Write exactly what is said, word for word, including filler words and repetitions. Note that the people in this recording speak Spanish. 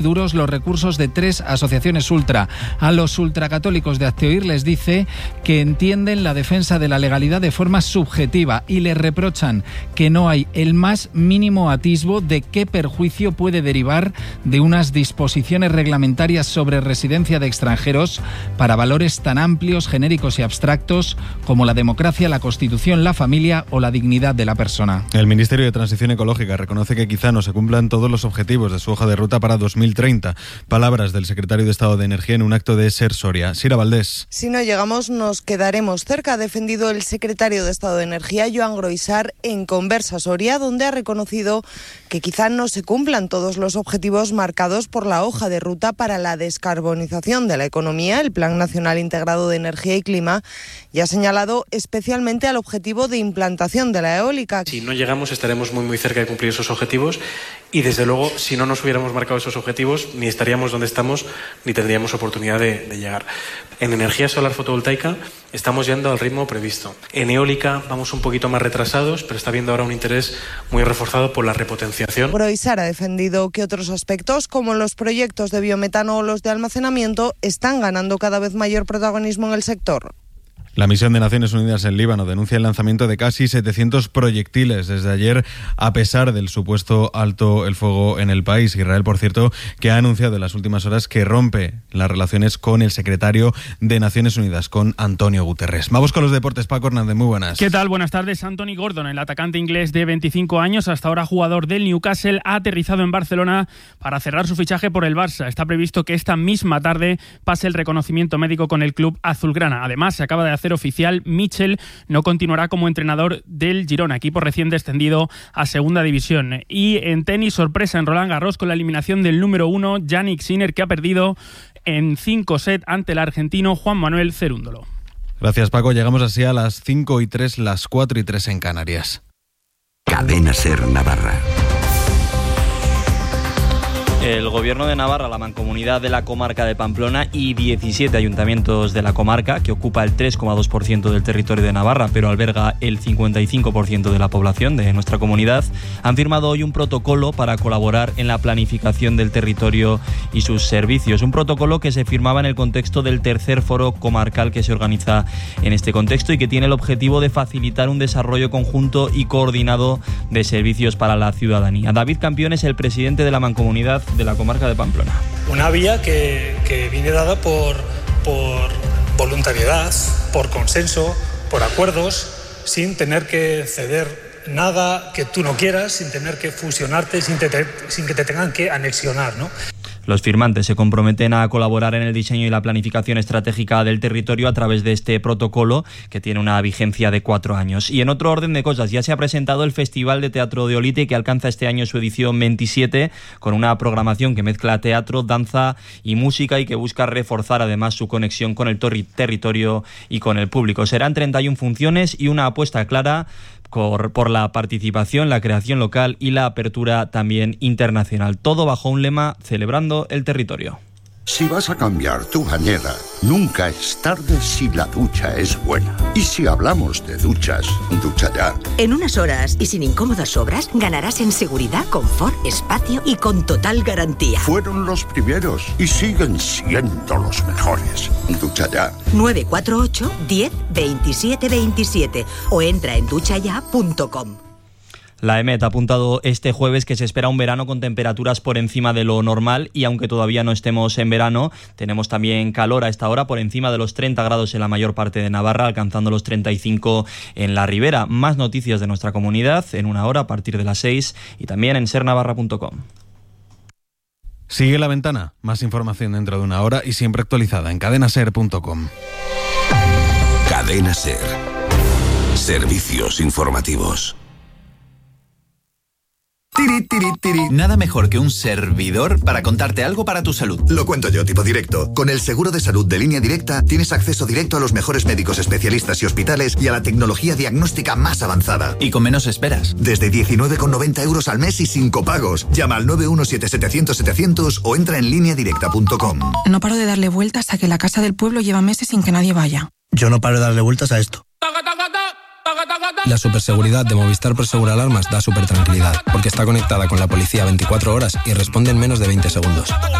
duros los recursos de tres asociaciones ultra. A los ultracatólicos de Hazte les dice que entienden la defensa de la legalidad de forma subjetiva y les reprochan que no hay el más mínimo atisbo de qué perjuicio puede derivar de unas disposiciones reglamentarias sobre residencia de extranjeros para valores tan amplios, genéricos y abstractos como la democracia, la Constitución, la familia o la dignidad de la persona. El Ministerio de Transición Ecológica reconoce que quizá no se cumplan todos los objetivos de su hoja de ruta para dos mil treinta. Palabras del secretario de Estado de Energía en un acto de Ser Soria. Sira Valdés. Si no llegamos, nos quedaremos cerca, ha defendido el secretario de Estado de Energía, Joan Groisar, en Conversa Soria, donde ha reconocido que quizá no se cumplan todos los objetivos marcados por la hoja de ruta para la descarbonización de la economía, el Plan Nacional Integrado de Energía y Clima, y ha señalado especialmente al objetivo de implantación de la eólica. Si no llegamos, estaremos muy muy cerca de cumplir esos objetivos y desde luego, si no nos hubiéramos marcado esos objetivos, ni estaríamos donde estamos, ni tendríamos oportunidad de, de llegar. En energía solar fotovoltaica estamos yendo al ritmo previsto. En eólica vamos un poquito más retrasados, pero está habiendo ahora un interés muy reforzado por la repotenciación. Groisar ha defendido que otros aspectos, como los proyectos de biometano o los de almacenamiento, están ganando cada vez mayor protagonismo en el sector. La misión de Naciones Unidas en Líbano denuncia el lanzamiento de casi setecientos proyectiles desde ayer, a pesar del supuesto alto el fuego en el país. Israel, por cierto, que ha anunciado en las últimas horas que rompe las relaciones con el secretario de Naciones Unidas, con Antonio Guterres. Vamos con los deportes. Paco Hernández, muy buenas. ¿Qué tal? Buenas tardes. Anthony Gordon, el atacante inglés de veinticinco años, hasta ahora jugador del Newcastle, ha aterrizado en Barcelona para cerrar su fichaje por el Barça. Está previsto que esta misma tarde pase el reconocimiento médico con el club azulgrana. Además, se acaba de hacer oficial, Michel no continuará como entrenador del Girona, equipo recién descendido a segunda división. Y en tenis, sorpresa en Roland Garros con la eliminación del número uno, Jannik Sinner, que ha perdido en cinco sets ante el argentino Juan Manuel Cerúndolo. Gracias, Paco. Llegamos así a las cinco y tres, las cuatro y tres en Canarias. Cadena Ser Navarra. El Gobierno de Navarra, la Mancomunidad de la Comarca de Pamplona y diecisiete ayuntamientos de la comarca, que ocupa el tres coma dos por ciento del territorio de Navarra, pero alberga el cincuenta y cinco por ciento de la población de nuestra comunidad, han firmado hoy un protocolo para colaborar en la planificación del territorio y sus servicios. Un protocolo que se firmaba en el contexto del tercer foro comarcal que se organiza en este contexto y que tiene el objetivo de facilitar un desarrollo conjunto y coordinado de servicios para la ciudadanía. David Campión es el presidente de la Mancomunidad de la comarca de Pamplona. Una vía que, que viene dada por, por voluntariedad, por consenso, por acuerdos, sin tener que ceder nada que tú no quieras, sin tener que fusionarte, sin, te, sin que te tengan que anexionar, ¿no? Los firmantes se comprometen a colaborar en el diseño y la planificación estratégica del territorio a través de este protocolo, que tiene una vigencia de cuatro años. Y en otro orden de cosas, ya se ha presentado el Festival de Teatro de Olite, que alcanza este año su edición veintisiete, con una programación que mezcla teatro, danza y música y que busca reforzar además su conexión con el torri- territorio y con el público. Serán treinta y una funciones y una apuesta clara por, por la participación, la creación local y la apertura también internacional. Todo bajo un lema: celebrando el territorio. Si vas a cambiar tu bañera, nunca es tarde si la ducha es buena. Y si hablamos de duchas, Ducha Ya. En unas horas y sin incómodas sobras, ganarás en seguridad, confort, espacio y con total garantía. Fueron los primeros y siguen siendo los mejores. Ducha Ya. nueve cuatro ocho, diez, veintisiete veintisiete o entra en ducha ya punto com. La EMET ha apuntado este jueves que se espera un verano con temperaturas por encima de lo normal y aunque todavía no estemos en verano, tenemos también calor a esta hora por encima de los treinta grados en la mayor parte de Navarra, alcanzando los treinta y cinco en la ribera. Más noticias de nuestra comunidad en una hora a partir de las seis y también en ser navarra punto com. Sigue La Ventana, más información dentro de una hora y siempre actualizada en cadena ser punto com. Cadena Ser. Servicios informativos. Tiri, tiri, tiri. Nada mejor que un servidor para contarte algo para tu salud. Lo cuento yo, tipo directo. Con el seguro de salud de Línea Directa tienes acceso directo a los mejores médicos especialistas y hospitales y a la tecnología diagnóstica más avanzada. Y con menos esperas. Desde diecinueve con noventa euros al mes y sin copagos. Llama al nueve uno siete setecientos setecientos o entra en línea directa punto com. No paro de darle vueltas a que la casa del pueblo lleva meses sin que nadie vaya. Yo no paro de darle vueltas a esto. La superseguridad de Movistar Prosegur Alarmas da súper tranquilidad, porque está conectada con la policía veinticuatro horas y responde en menos de veinte segundos.